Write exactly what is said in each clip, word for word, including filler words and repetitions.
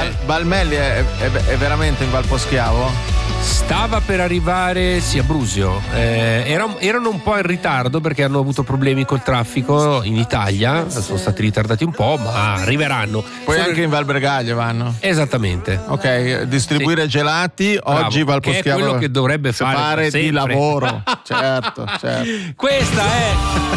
Bal- Balmelli è, è, è veramente in Val Poschiavo? Stava per arrivare sì, a Brusio. Eh, erano, erano un po' in ritardo perché hanno avuto problemi col traffico in Italia, sono stati ritardati un po', ma arriveranno. Poi Sono... anche in Val Bregaglio vanno. Esattamente. Ok, distribuire sì. gelati. Bravo, oggi Val Poschiavo che è quello che dovrebbe fare, fare di lavoro. certo, certo. Questa è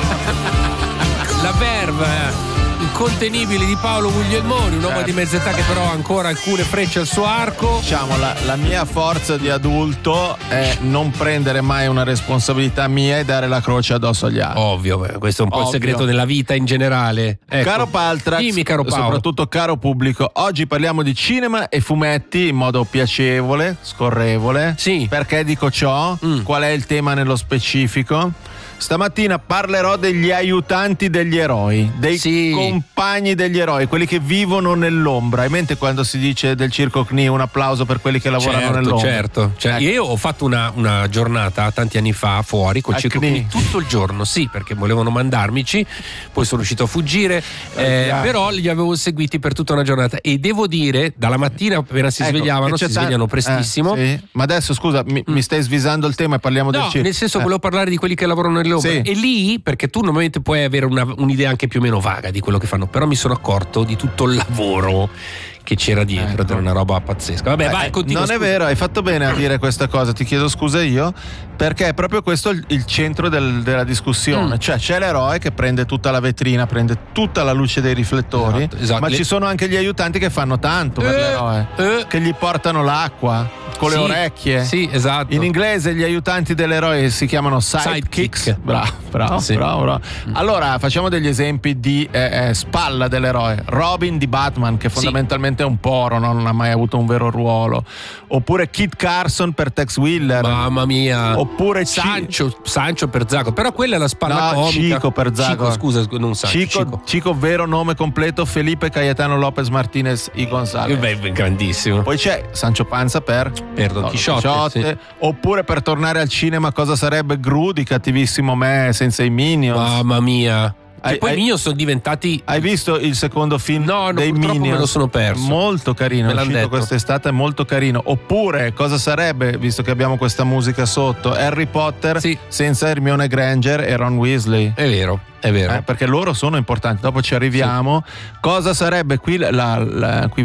la verve incontenibile di Paolo Guglielmoni, un uomo certo. di mezza età che però ha ancora alcune frecce al suo arco. Diciamo, la, la mia forza di adulto è non prendere mai una responsabilità mia e dare la croce addosso agli altri. Ovvio, questo è un po' Ovvio. il segreto della vita in generale. Ecco. Caro Paltrax, dimmi, caro Paolo. Soprattutto caro pubblico, oggi parliamo di cinema e fumetti in modo piacevole, scorrevole. Sì. Perché dico ciò? Mm. Qual è il tema nello specifico? Stamattina parlerò degli aiutanti degli eroi, dei sì. compagni degli eroi, quelli che vivono nell'ombra. Hai in mente quando si dice del Circo C N I un applauso per quelli che lavorano certo, nell'ombra? Certo, certo. Ecco. Io ho fatto una, una giornata tanti anni fa fuori col Circo C N I tutto il giorno, sì, perché volevano mandarmici, poi sono riuscito a fuggire, eh, però li avevo seguiti per tutta una giornata e devo dire, dalla mattina appena si ecco, svegliavano, si t- svegliano prestissimo. Eh, sì. Ma adesso scusa, mi, mm. mi stai svisando il tema e parliamo no, del circo. Nel senso eh. volevo parlare di quelli che lavorano nell'ombra. Sì. E lì, perché tu normalmente puoi avere una, un'idea anche più o meno vaga di quello che fanno, però mi sono accorto di tutto il lavoro che c'era dietro, ecco. Era una roba pazzesca. Vabbè, eh, vai, continua. Non scusa. è vero, hai fatto bene a dire questa cosa, ti chiedo scusa io, perché è proprio questo il, il centro del, della discussione. Mm. Cioè c'è l'eroe che prende tutta la vetrina, prende tutta la luce dei riflettori, esatto, esatto. ma Le... ci sono anche gli aiutanti che fanno tanto per eh, l'eroe, eh. che gli portano l'acqua con sì, le orecchie. Sì, esatto. In inglese gli aiutanti dell'eroe si chiamano sidekicks. Sidekick. Bravo, bravo, sì. bravo, bravo. Allora facciamo degli esempi di eh, eh, spalla dell'eroe. Robin di Batman, che fondamentalmente sì. è un poro, no? Non ha mai avuto un vero ruolo. Oppure Kit Carson per Tex Willer. Mamma mia. Oppure Sancho, C- Sancho per Zacco. Però quella è la spalla no, comica. Cico per Zacco. Cico, scusa, non Sancho. Cico, Cico. Cico, vero nome completo, Felipe Cayetano Lopez Martinez y González. Beh, grandissimo. Poi c'è Sancho Panza per per Don no, Chisciotte, Chisciotte. Sì. Oppure per tornare al cinema, cosa sarebbe Gru di Cattivissimo Me senza i Minions. Mamma mia. Che hai, poi i hai, Minions sono diventati. Hai visto il secondo film no, dei no, Minions? Me lo sono perso. Molto carino, è uscito quest'estate, è molto carino. Oppure cosa sarebbe, visto che abbiamo questa musica sotto, Harry Potter sì. senza Hermione Granger e Ron Weasley. È vero. È vero. Eh, perché loro sono importanti, dopo ci arriviamo. Sì. Cosa sarebbe qui la, la qui